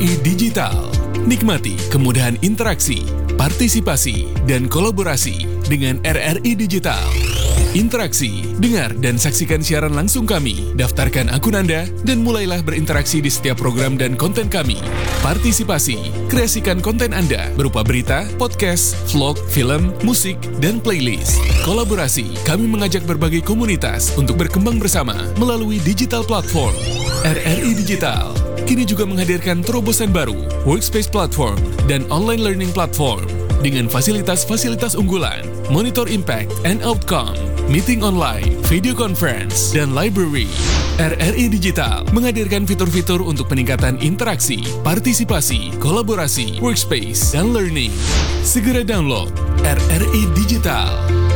RRI Digital. Nikmati kemudahan interaksi, partisipasi, dan kolaborasi dengan RRI Digital. Interaksi, dengar dan saksikan siaran langsung kami, daftarkan akun Anda, dan mulailah berinteraksi di setiap program dan konten kami. Partisipasi, kreasikan konten Anda berupa berita, podcast, vlog, film, musik, dan playlist. Kolaborasi, kami mengajak berbagai komunitas untuk berkembang bersama melalui digital platform. RRI Digital kini juga menghadirkan terobosan baru, workspace platform, dan online learning platform dengan fasilitas-fasilitas unggulan, monitor impact and outcome, meeting online, video conference, dan library. RRI Digital menghadirkan fitur-fitur untuk peningkatan interaksi, partisipasi, kolaborasi, workspace, dan learning. Segera download RRI Digital.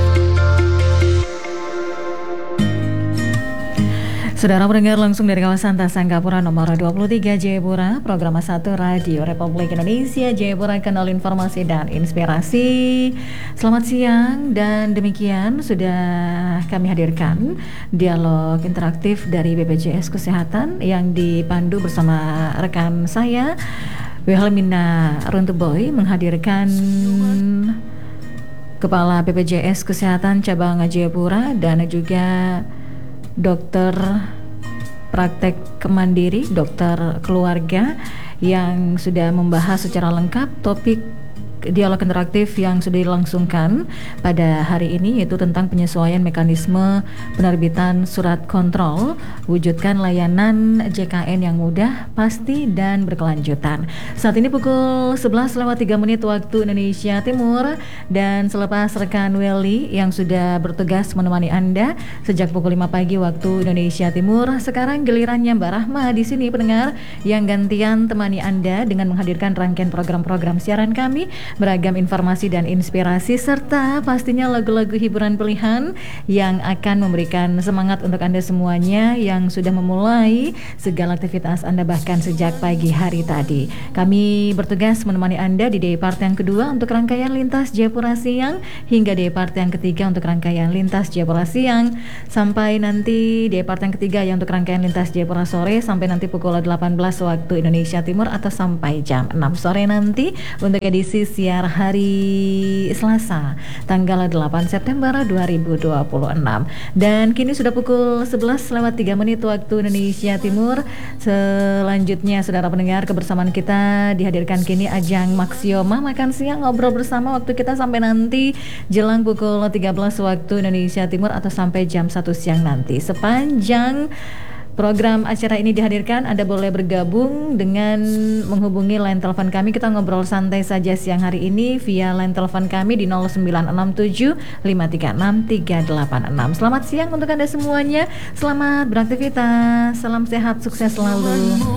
Saudara pendengar langsung dari kawasan Tasangkapura nomor 23 Jayapura, program 1 Radio Republik Indonesia Jayapura, kanal informasi dan inspirasi. Selamat siang, dan demikian sudah kami hadirkan dialog interaktif dari BPJS Kesehatan yang dipandu bersama rekan saya Wilhelmina Runtuboy, menghadirkan Kepala BPJS Kesehatan Cabang Jayapura dan juga dokter praktek mandiri, dokter keluarga yang sudah membahas secara lengkap topik dialog interaktif yang sudah dilangsungkan pada hari ini, yaitu tentang penyesuaian mekanisme penerbitan surat kontrol, wujudkan layanan JKN yang mudah, pasti, dan berkelanjutan. Saat ini pukul 11:03 waktu Indonesia Timur, dan selepas rekan Welly yang sudah bertugas menemani Anda sejak pukul 5 pagi waktu Indonesia Timur, sekarang gilirannya Mbak Rahma di sini pendengar yang gantian temani Anda dengan menghadirkan rangkaian program-program siaran kami, beragam informasi dan inspirasi, serta pastinya lagu-lagu hiburan pilihan yang akan memberikan semangat untuk Anda semuanya yang sudah memulai segala aktivitas Anda bahkan sejak pagi hari tadi. Kami bertugas menemani Anda di day part yang kedua untuk rangkaian Lintas Jayapura Siang, hingga day part yang ketiga untuk rangkaian Lintas Jayapura Siang, sampai nanti day part yang ketiga yang untuk rangkaian Lintas Jayapura Sore sampai nanti pukul 18 waktu Indonesia Timur atau sampai jam 6 sore nanti untuk edisi siar hari Selasa tanggal 8 September 2026. Dan kini sudah pukul 11:03 waktu Indonesia Timur. Selanjutnya saudara pendengar, kebersamaan kita dihadirkan kini ajang Maxioma makan siang ngobrol bersama waktu kita sampai nanti jelang pukul 13 waktu Indonesia Timur atau sampai jam 1 siang nanti. Sepanjang program acara ini dihadirkan, Anda boleh bergabung dengan menghubungi line telepon kami. Kita ngobrol santai saja siang hari ini via line telepon kami di 0967 536 386. Selamat siang untuk Anda semuanya. Selamat beraktivitas. Salam sehat, sukses selalu.